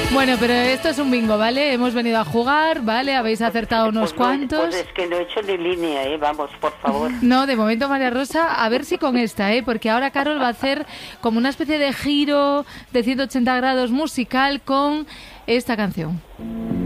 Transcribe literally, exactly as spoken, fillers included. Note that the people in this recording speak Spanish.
Bueno, pero esto es un bingo, ¿vale? Hemos venido a jugar, ¿vale? Habéis acertado unos Pues no, cuantos. Pues es que no he hecho ni línea, ¿eh? Vamos, por favor. No, de momento, María Rosa, a ver si con esta, ¿eh? Porque ahora Carol va a hacer como una especie de giro de ciento ochenta grados musical con esta canción.